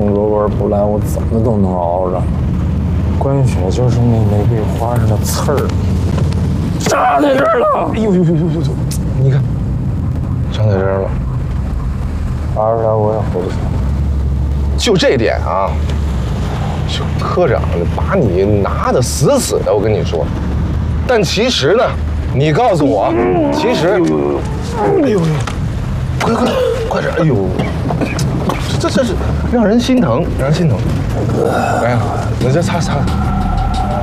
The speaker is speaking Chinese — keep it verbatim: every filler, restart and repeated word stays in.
工作味儿不来，我怎么都能熬着。关键就是那玫瑰花上的刺儿扎在这儿了。哎呦呦呦呦呦呦！你看，长在这儿了，拔出来我也回不去。 就这点啊，就科长把你拿得死死的，我跟你说。但其实呢，你告诉我，其实，哎呦呦，快快快点！哎呦，这这这是让人心疼，让人心疼。哎呀，你再擦擦。